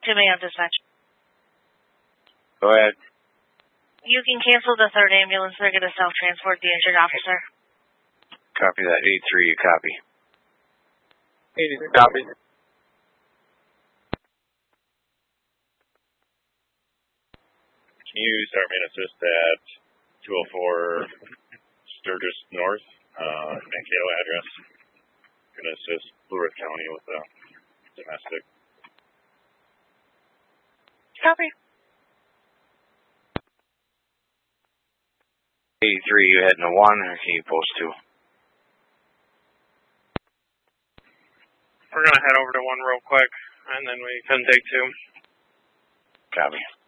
Jimmy on dispatch. Go ahead. You can cancel the third ambulance. They're going to self-transport the injured officer. Copy that. 83, you copy. 83, copy. Can you start main assist at 204 Sturgis North, Mankato address? Going to assist Blue Earth County with the domestic. Copy. 83, you heading to 1, or can you post 2? We're going to head over to 1 real quick, and then we can take 2. Copy.